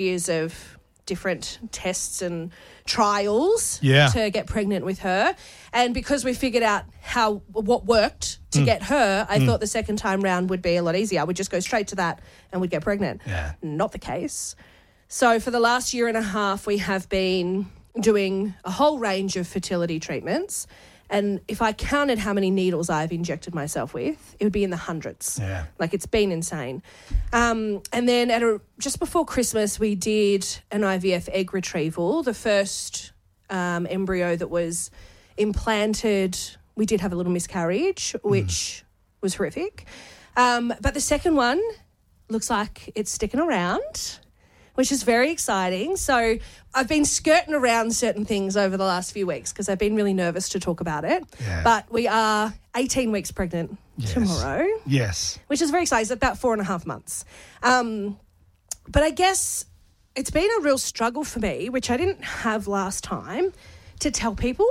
years of different tests and trials to get pregnant with her. And because we figured out what worked to get her, I thought the second time round would be a lot easier. We'd just go straight to that and we'd get pregnant. Yeah. Not the case. So for the last year and a half, we have been doing a whole range of fertility treatments. And if I counted how many needles I've injected myself with, it would be in the hundreds. Yeah. Like, it's been insane. And then just before Christmas, we did an IVF egg retrieval. The first embryo that was implanted, we did have a little miscarriage, which was horrific. But the second one looks like it's sticking around, which is very exciting. So I've been skirting around certain things over the last few weeks because I've been really nervous to talk about it. Yeah. But we are 18 weeks pregnant tomorrow. Yes. Which is very exciting. It's about 4.5 months. But I guess it's been a real struggle for me, which I didn't have last time, to tell people.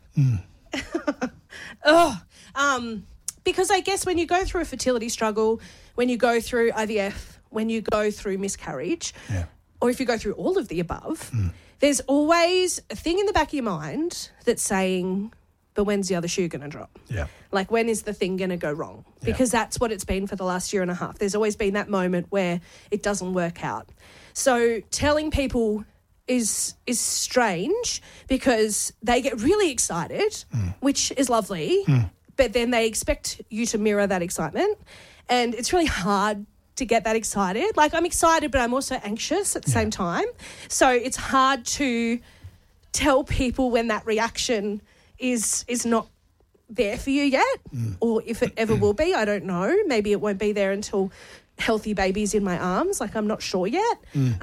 Because I guess when you go through a fertility struggle, when you go through IVF, when you go through miscarriage, or if you go through all of the above, there's always a thing in the back of your mind that's saying, but when's the other shoe going to drop? Yeah. Like, when is the thing going to go wrong? Because that's what it's been for the last year and a half. There's always been that moment where it doesn't work out. So telling people is strange because they get really excited, which is lovely, but then they expect you to mirror that excitement. And it's really hard to get that excited. Like, I'm excited, but I'm also anxious at the same time. So it's hard to tell people when that reaction is not there for you yet, or if it ever will be, I don't know. Maybe it won't be there until healthy baby's in my arms. Like, I'm not sure yet.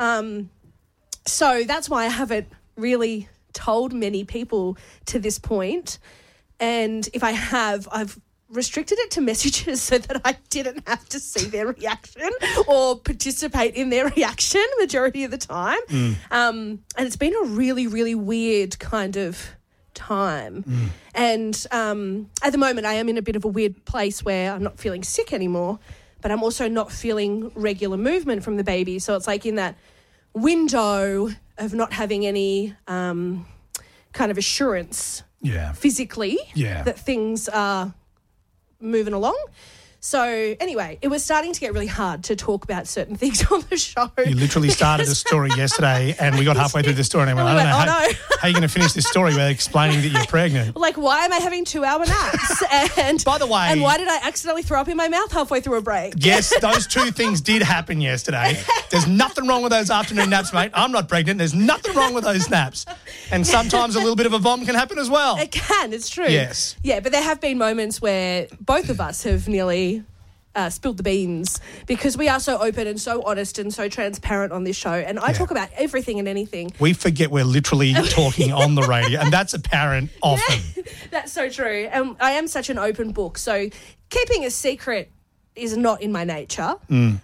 So that's why I haven't really told many people to this point. And if I have, I've restricted it to messages so that I didn't have to see their reaction or participate in their reaction majority of the time. And it's been a really, really weird kind of time. And at the moment I am in a bit of a weird place where I'm not feeling sick anymore, but I'm also not feeling regular movement from the baby. So it's like in that window of not having any kind of assurance physically that things are moving along. So anyway, it was starting to get really hard to talk about certain things on the show. You literally started the story yesterday and we got halfway through the story and I went, I don't know how you're going to finish this story without explaining that you're pregnant. Like, why am I having 2-hour naps? And by the way, and why did I accidentally throw up in my mouth halfway through a break? Yes, those two things did happen yesterday. There's nothing wrong with those afternoon naps, mate. I'm not pregnant. There's nothing wrong with those naps. And sometimes a little bit of a vom can happen as well. It can, it's true. Yes. Yeah, but there have been moments where both of us have nearly spilled the beans because we are so open and so honest and so transparent on this show. And I talk about everything and anything. We forget we're literally talking on the radio, and that's apparent often. Yeah, that's so true. And I am such an open book. So keeping a secret is not in my nature.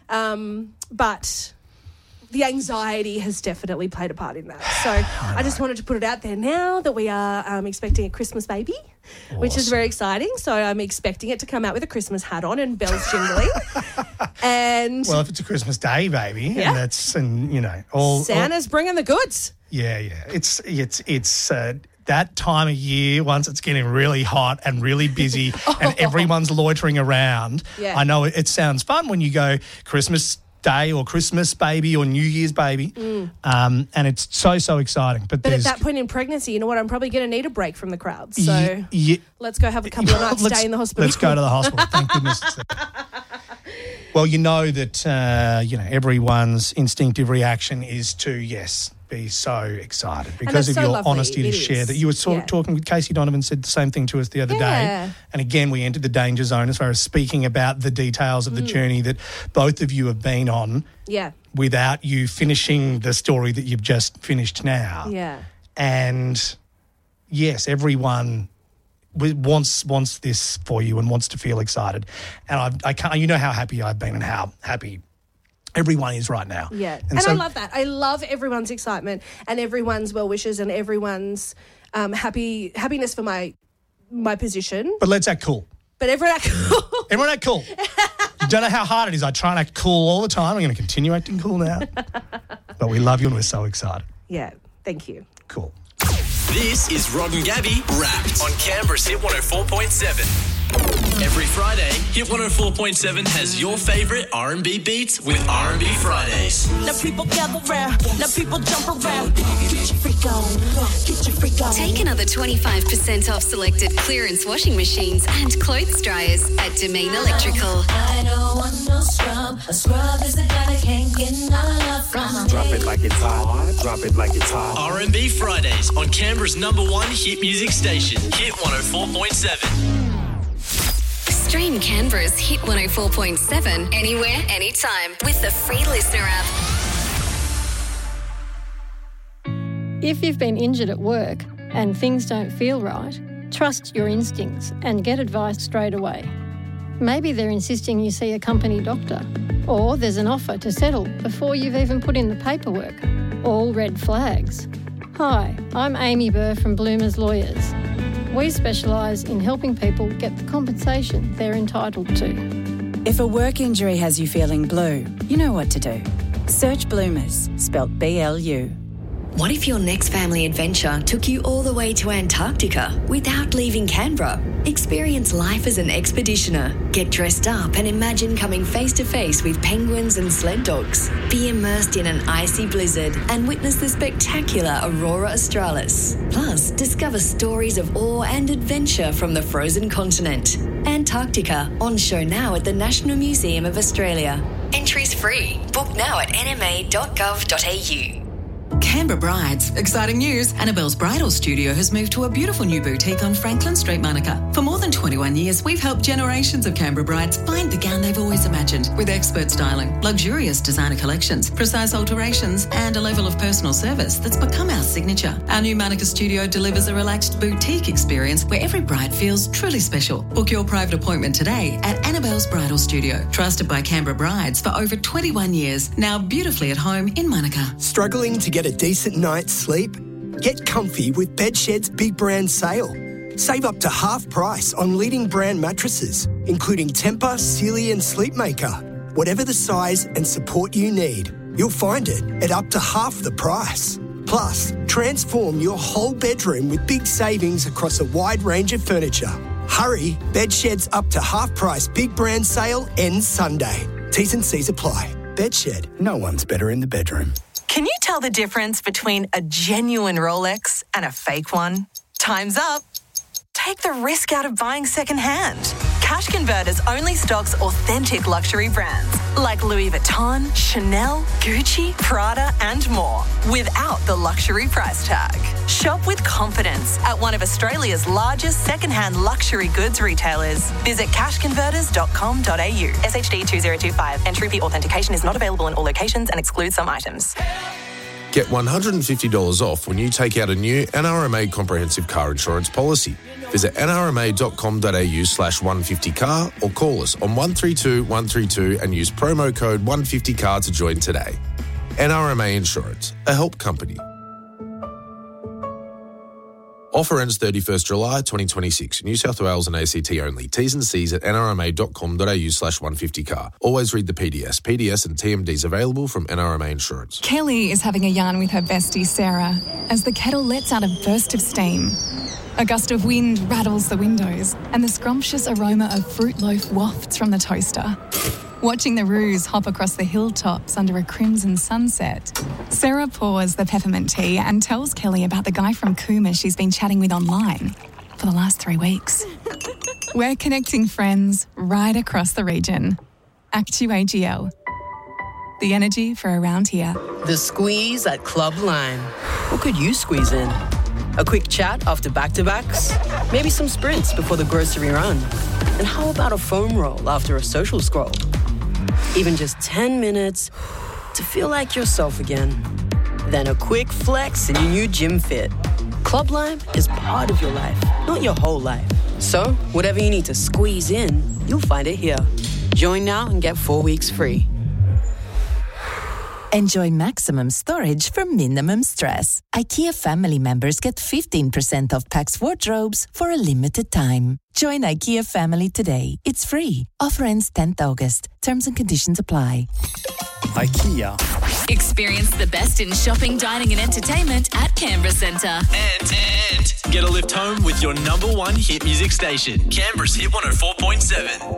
But the anxiety has definitely played a part in that. So I just wanted to put it out there now that we are expecting a Christmas baby, which is very exciting. So I'm expecting it to come out with a Christmas hat on and bells jingling. And well, if it's a Christmas Day baby, and you know, Santa's bringing the goods. Yeah. It's that time of year, once it's getting really hot and really busy and everyone's loitering around. Yeah. I know it sounds fun when you go Christmas Day or Christmas baby or New Year's baby, and it's so exciting. But at that point in pregnancy, you know what? I'm probably going to need a break from the crowd. So let's go have a couple of nights stay in the hospital. Let's go to the hospital. Thank goodness. Well, you know that everyone's instinctive reaction is to be so excited because of your lovely. honesty to share that. You were talking with Casey Donovan, said the same thing to us the other day. And again, we entered the danger zone as far as speaking about the details of the journey that both of you have been on without you finishing the story that you've just finished now. Yeah. And yes, everyone wants this for you and wants to feel excited. And I can't, you know how happy I've been and how happy everyone is right now. Yeah. And I love that. I love everyone's excitement and everyone's well wishes and everyone's happiness for my position. But let's act cool. But everyone act cool. Everyone act cool. You don't know how hard it is. I try and act cool all the time. I'm going to continue acting cool now. But we love you and we're so excited. Yeah, thank you. Cool. This is Rod and Gabby Wrapped on Canberra's Hit 104.7. Every Friday, Hit 104.7 has your favourite R&B beats with R&B Fridays. Now people gather round, now people jump around. Get your freak on, get your freak on. Take another 25% off selected clearance washing machines and clothes dryers at Domain Electrical. I don't want no scrub. A scrub is the guy that can't get enough from. Drop it like it's hot. Drop it like it's hot. R&B Fridays on Canberra's #1 hit music station, Hit 104.7. Stream Canberra's Hit 104.7 anywhere, anytime with the free Listener app. If you've been injured at work and things don't feel right, trust your instincts and get advice straight away. Maybe they're insisting you see a company doctor, or there's an offer to settle before you've even put in the paperwork. All red flags. Hi, I'm Amy Burr from Bloomers Lawyers. We specialise in helping people get the compensation they're entitled to. If a work injury has you feeling blue, you know what to do. Search Bloomers, spelt BLU. What if your next family adventure took you all the way to Antarctica without leaving Canberra? Experience life as an expeditioner. Get dressed up and imagine coming face to face with penguins and sled dogs. Be immersed in an icy blizzard and witness the spectacular Aurora Australis. Plus, discover stories of awe and adventure from the frozen continent. Antarctica, on show now at the National Museum of Australia. Entries free. Book now at nma.gov.au. Canberra Brides. Exciting news. Annabelle's Bridal Studio has moved to a beautiful new boutique on Franklin Street, Monica. For more than 21 years, we've helped generations of Canberra brides find the gown they've always imagined with expert styling, luxurious designer collections, precise alterations, and a level of personal service that's become our signature. Our new Monica Studio delivers a relaxed boutique experience where every bride feels truly special. Book your private appointment today at Annabelle's Bridal Studio. Trusted by Canberra brides for over 21 years, now beautifully at home in Monica. Struggling to get a decent night's sleep? Get comfy with Bedshed's big brand sale. Save up to half price on leading brand mattresses, including Tempur, Sealy and Sleepmaker. Whatever the size and support you need, you'll find it at up to half the price. Plus, transform your whole bedroom with big savings across a wide range of furniture. Hurry, Bedshed's up to half price big brand sale ends Sunday. T's and C's apply. Bedshed, no one's better in the bedroom. Can you tell the difference between a genuine Rolex and a fake one? Time's up. Take the risk out of buying secondhand. Cash Converters only stocks authentic luxury brands like Louis Vuitton, Chanel, Gucci, Prada and more without the luxury price tag. Shop with confidence at one of Australia's largest secondhand luxury goods retailers. Visit cashconverters.com.au. SHD 2025. Entry authentication is not available in all locations and excludes some items. Get $150 off when you take out a new NRMA comprehensive car insurance policy. Visit nrma.com.au/150car or call us on 132 132 and use promo code 150car to join today. NRMA Insurance, a help company. Offer ends 31st July 2026. New South Wales and ACT only. T's and C's at nrma.com.au/150car. Always read the PDS. PDS and TMDs available from NRMA Insurance. Kelly is having a yarn with her bestie Sarah as the kettle lets out a burst of steam. A gust of wind rattles the windows and the scrumptious aroma of fruit loaf wafts from the toaster. Watching the roos hop across the hilltops under a crimson sunset, Sarah pours the peppermint tea and tells Kelly about the guy from Cooma she's been chatting with online for the last 3 weeks. We're connecting friends right across the region. Actu-AGL. The energy for around here. The squeeze at Club Lime. What could you squeeze in? A quick chat after back-to-backs? Maybe some sprints before the grocery run? And how about a foam roll after a social scroll? Even just 10 minutes to feel like yourself again. Then a quick flex in your new gym fit. Club Lime is part of your life, not your whole life. So, whatever you need to squeeze in, you'll find it here. Join now and get 4 weeks free. Enjoy maximum storage for minimum stress. IKEA family members get 15% off Pax wardrobes for a limited time. Join IKEA family today. It's free. Offer ends 10th August. Terms and conditions apply. IKEA. Experience the best in shopping, dining and entertainment at Canberra Centre. And get a lift home with your number one hit music station, Canberra's Hit 104.7.